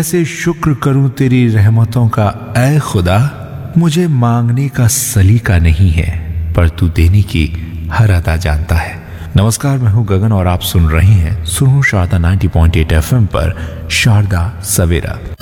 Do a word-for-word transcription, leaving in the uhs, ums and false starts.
कैसे शुक्र करूं तेरी रहमतों का ऐ खुदा। मुझे मांगने का सलीका नहीं है, पर तू देने की हर अदा जानता है। नमस्कार, मैं हूं गगन और आप सुन रहे हैं सुनो शारदा नब्बे पॉइंट आठ एफएम पर शारदा सवेरा।